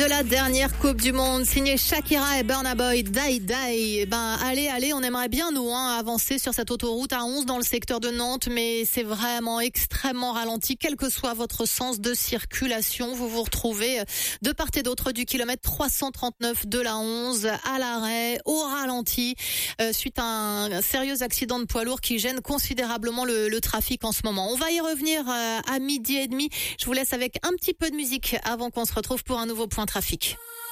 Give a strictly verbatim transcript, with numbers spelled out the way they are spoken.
De la dernière Coupe du Monde, signée Shakira et Burna Boy, Die Die. Eh ben, allez, allez, on aimerait bien, nous, hein, avancer sur cette autoroute A onze dans le secteur de Nantes, mais c'est vraiment extrêmement ralenti, quel que soit votre sens de circulation. Vous vous retrouvez de part et d'autre du kilomètre trois cent trente-neuf de la onze, à l'arrêt, au ralenti, euh, suite à un, un sérieux accident de poids lourd qui gêne considérablement le, le trafic en ce moment. On va y revenir euh, à midi et demi. Je vous laisse avec un petit peu de musique avant qu'on se retrouve pour un nouveau point trafic.